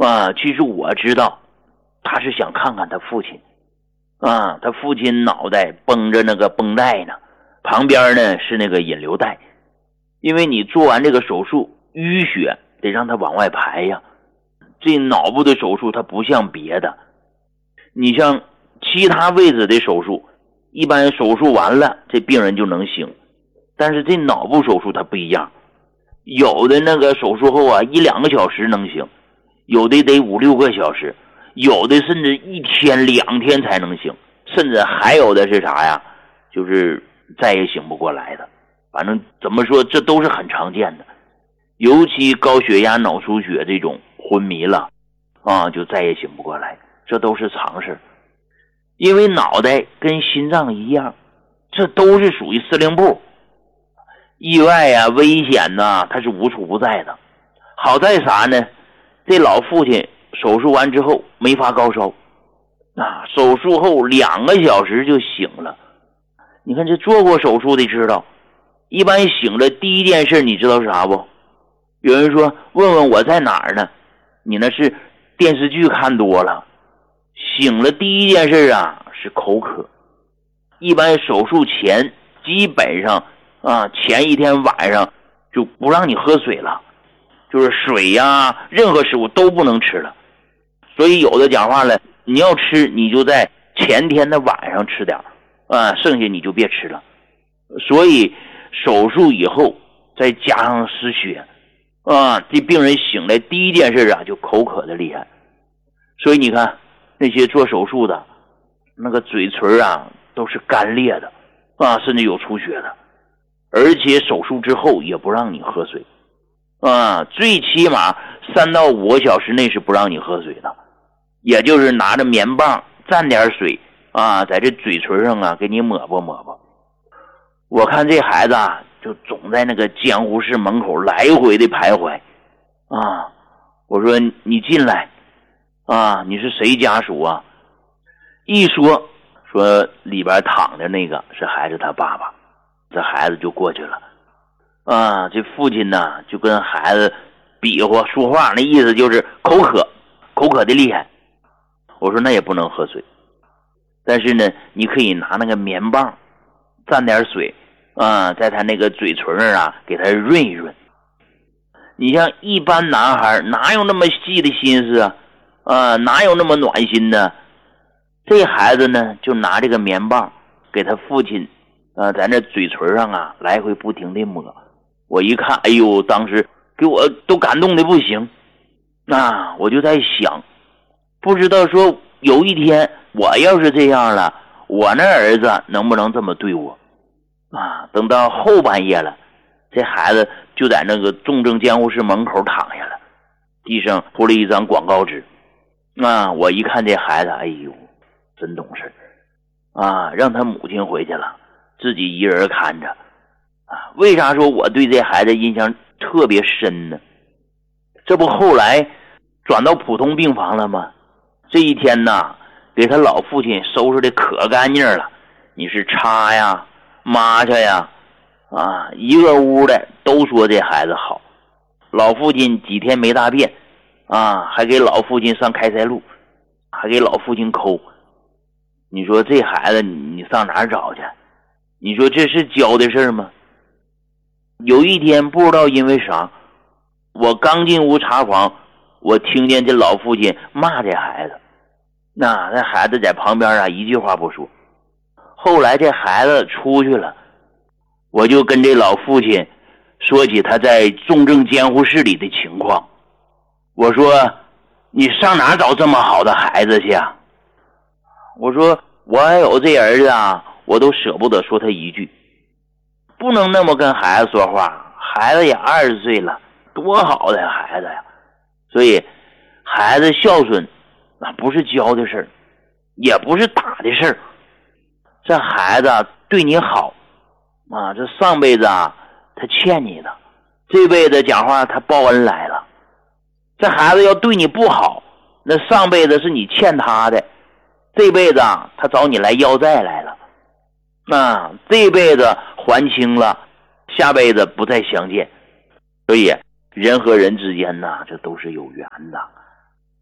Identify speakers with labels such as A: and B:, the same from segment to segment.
A: 其实我知道他是想看看他父亲他父亲脑袋绷着那个绷带呢，旁边呢是那个引流带，因为你做完这个手术淤血得让它往外排呀。这脑部的手术它不像别的，你像其他位置的手术，一般手术完了这病人就能醒，但是这脑部手术它不一样，有的那个手术后1-2个小时能醒，有的得5-6个小时，有的甚至1天2天才能醒，甚至还有的是啥呀，就是再也醒不过来的。反正怎么说这都是很常见的，尤其高血压脑出血这种昏迷了就再也醒不过来，这都是常事。因为脑袋跟心脏一样，这都是属于司令部，意外危险它是无处不在的。好在啥呢，这老父亲手术完之后没发高烧手术后2个小时就醒了。你看这做过手术的知道，一般醒了第一件事你知道是啥不？有人说问问我在哪儿呢，你那是电视剧看多了。醒了第一件事是口渴，一般手术前基本上前一天晚上就不让你喝水了，就是水任何食物都不能吃了。所以有的讲话了，你要吃你就在前天的晚上吃点剩下你就别吃了。所以手术以后再加上失血这病人醒来第一件事就口渴的厉害。所以你看那些做手术的那个嘴唇都是干裂的甚至有出血的，而且手术之后也不让你喝水最起码3到5个小时内是不让你喝水的，也就是拿着棉棒蘸点水在这嘴唇上给你抹吧抹吧。我看这孩子就总在那个监护室门口来回的徘徊我说你进来你是谁家属一说里边躺着那个是孩子他爸爸，这孩子就过去了这父亲呢就跟孩子比划说话，那意思就是口渴的厉害。我说那也不能喝水，但是呢你可以拿那个棉棒蘸点水在他那个嘴唇给他润一润。你像一般男孩哪有那么细的心思哪有那么暖心呢？这孩子呢就拿这个棉棒给他父亲在那嘴唇上来回不停地抹。我一看哎呦，当时给我都感动的不行我就在想，不知道说有一天我要是这样了，我那儿子能不能这么对我等到后半夜了，这孩子就在那个重症监护室门口躺下了，地上铺了一张广告纸我一看这孩子哎呦真懂事让他母亲回去了，自己一人看着为啥说我对这孩子印象特别深呢？这不后来转到普通病房了吗？这一天给他老父亲收拾的可干净了，你是擦呀抹呀一个屋的都说这孩子好。老父亲几天没大便还给老父亲上开塞露，还给老父亲抠。你说这孩子你上哪儿找去？你说这是教的事吗？有一天不知道因为啥，我刚进屋查房，我听见这老父亲骂这孩子，那孩子在旁边一句话不说。后来这孩子出去了，我就跟这老父亲说起他在重症监护室里的情况。我说你上哪找这么好的孩子去我说我还有这儿子我都舍不得说他一句，不能那么跟孩子说话，孩子也20岁了，多好的孩子呀。所以孩子孝顺不是教的事儿，也不是打的事儿，这孩子对你好这上辈子他欠你的，这辈子讲话他报恩来了。这孩子要对你不好，那上辈子是你欠他的，这辈子他找你来要债来了这辈子还清了，下辈子不再相见。所以人和人之间这都是有缘的。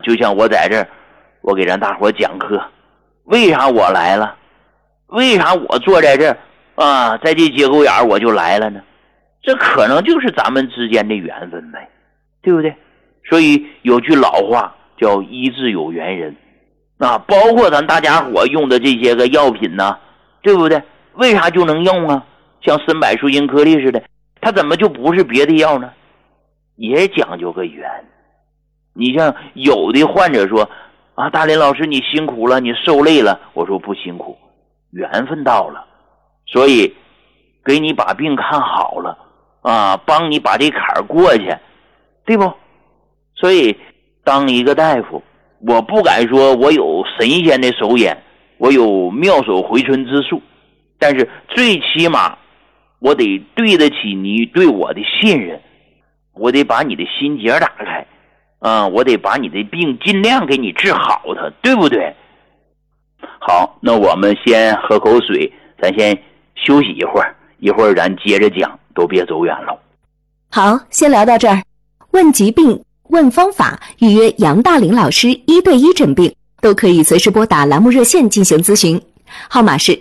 A: 就像我在这儿，我给咱大伙讲课，为啥我来了？为啥我坐在这儿啊，在这节骨眼我就来了呢？这可能就是咱们之间的缘分呗，对不对？所以有句老话叫医治有缘人啊，包括咱大家伙用的这些个药品呢，对不对？为啥就能用啊？像参柏树因颗粒似的，它怎么就不是别的药呢？也讲究个缘。你像有的患者说啊，大林老师你辛苦了，你受累了，我说不辛苦，缘分到了，所以给你把病看好了啊，帮你把这坎儿过去，对不？所以当一个大夫，我不敢说我有神仙的手眼，我有妙手回春之术，但是最起码我得对得起你对我的信任，我得把你的心结打开啊，我得把你的病尽量给你治好它，对不对？好，那我们先喝口水，咱先休息一会儿，一会儿咱接着讲，都别走远了。
B: 好，先聊到这儿。问疾病、问方法，预约杨大林老师1对1诊病，都可以随时拨打栏目热线进行咨询，号码是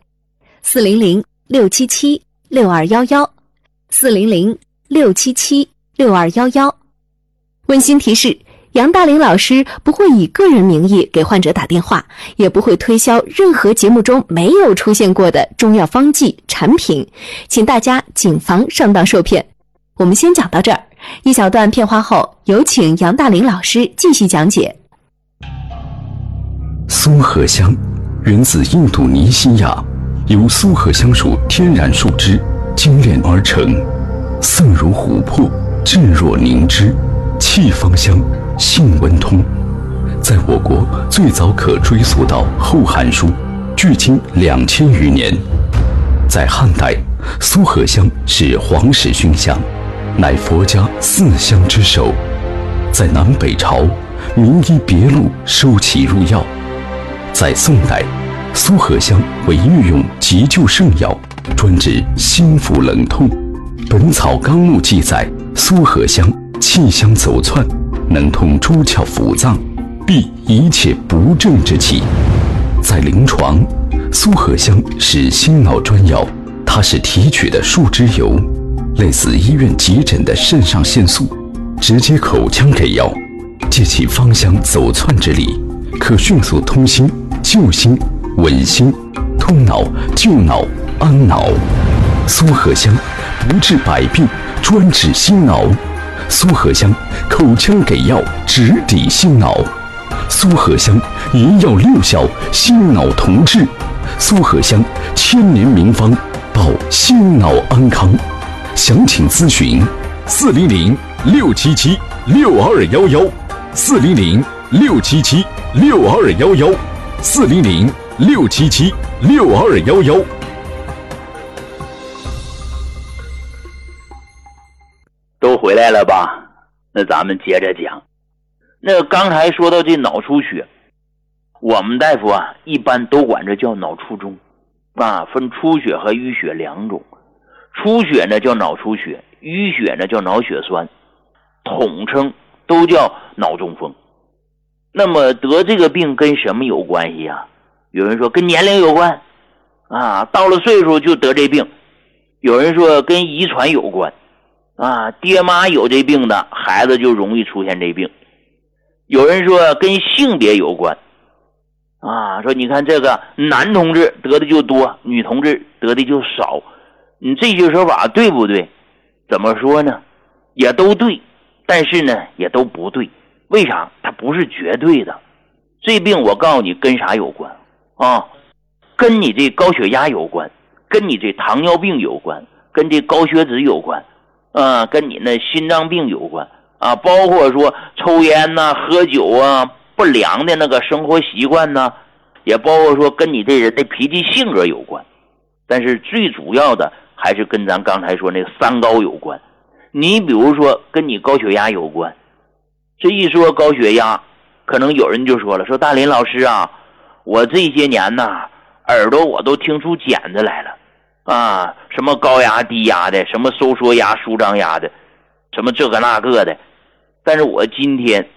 B: 400-677-6211 400-677-6211。温馨提示，杨大林老师不会以个人名义给患者打电话，也不会推销任何节目中没有出现过的中药方剂产品，请大家谨防上当受骗。我们先讲到这儿，一小段片花后，有请杨大林老师继续讲解。
C: 松荷香源自印度尼西亚，由松荷香属天然树枝精炼而成，色如琥珀，质若凝脂，气芳香，性温通。在我国最早可追溯到《后汉书》，距今2000余年。在汉代，松荷香是皇室熏香，乃佛家4香之首。在南北朝，名医别录收其入药。在宋代，松荷香为御用急救圣药，专治心腹冷痛。《本草纲目》记载，松荷香气香走窜，能通诸窍腑脏，避一切不正之气。在临床，松荷香是心脑专药，它是提取的树脂油，类似医院急诊的肾上腺素，直接口腔给药，借其芳香走窜之力，可迅速通心、救心、稳心、通脑、救脑、安脑。松荷香不治百病，专治心脑。松荷香口腔给药，直抵心脑。松荷香一药6效，心脑同治。松荷香1000年名方，保心脑安康。详情咨询400-677-6211 400-677-6211 400-677-6211。
A: 都回来了吧？那咱们接着讲。那刚才说到这脑出血，我们大夫啊一般都管这叫脑卒中啊，分出血和淤血2种。出血呢叫脑出血，淤血呢叫脑血栓，统称都叫脑中风。那么得这个病跟什么有关系啊？有人说跟年龄有关啊，到了岁数就得这病。有人说跟遗传有关啊，爹妈有这病的孩子就容易出现这病。有人说跟性别有关啊，说你看这个男同志得的就多，女同志得的就少。你这些说法对不对？怎么说呢？也都对，但是呢也都不对。为啥？它不是绝对的。这病我告诉你跟啥有关啊？跟你这高血压有关，跟你这糖尿病有关，跟这高血脂有关啊，跟你那心脏病有关啊，包括说抽烟呐、喝酒啊、不良的那个生活习惯呐，也包括说跟你这人的脾气性格有关。但是最主要的还是跟咱刚才说那个3高有关。你比如说跟你高血压有关，这一说高血压，可能有人就说了，说大林老师啊，我这些年呐，耳朵我都听出茧子来了啊，什么高压低压的，什么收缩压舒张压的，什么这个那个的。但是我今天